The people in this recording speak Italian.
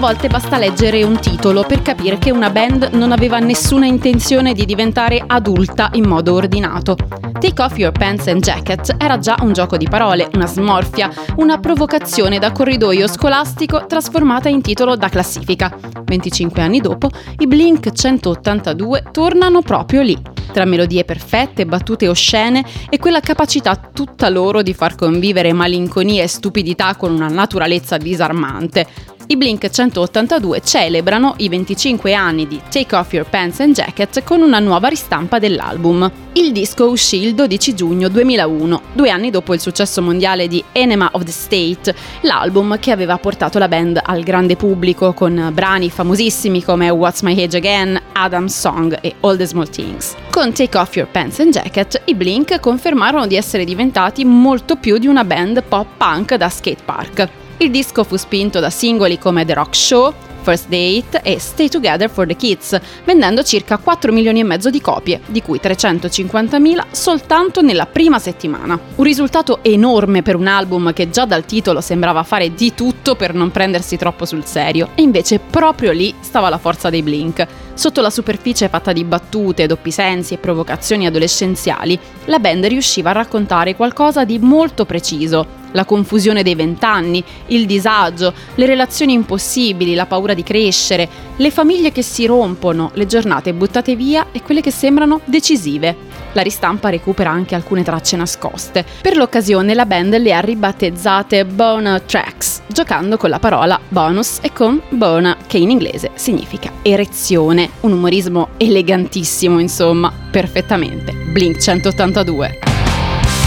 volte basta leggere un titolo per capire che una band non aveva nessuna intenzione di diventare adulta in modo ordinato. Take Off Your Pants and Jacket era già un gioco di parole, una smorfia, una provocazione da corridoio scolastico trasformata in titolo da classifica. 25 anni dopo, i Blink 182 tornano proprio lì, tra melodie perfette, battute oscene e quella capacità tutta loro di far convivere malinconia e stupidità con una naturalezza disarmante. I Blink 182 celebrano i 25 anni di Take Off Your Pants and Jacket con una nuova ristampa dell'album. Il disco uscì il 12 giugno 2001, 2 anni dopo il successo mondiale di Enema of the State, l'album che aveva portato la band al grande pubblico con brani famosissimi come What's My Age Again, Adam's Song e All the Small Things. Con Take Off Your Pants and Jacket, i Blink confermarono di essere diventati molto più di una band pop punk da skatepark. Il disco fu spinto da singoli come The Rock Show, First Date e Stay Together for the Kids, vendendo circa 4 milioni e mezzo di copie, di cui 350.000 soltanto nella prima settimana. Un risultato enorme per un album che già dal titolo sembrava fare di tutto per non prendersi troppo sul serio, e invece proprio lì stava la forza dei Blink. Sotto la superficie fatta di battute, doppi sensi e provocazioni adolescenziali, la band riusciva a raccontare qualcosa di molto preciso. La confusione dei 20 anni, il disagio, le relazioni impossibili, la paura di crescere, le famiglie che si rompono, le giornate buttate via e quelle che sembrano decisive. La ristampa recupera anche alcune tracce nascoste. Per l'occasione la band le ha ribattezzate Bonus Tracks, giocando con la parola bonus e con bone, che in inglese significa erezione. Un umorismo elegantissimo, insomma, perfettamente Blink 182.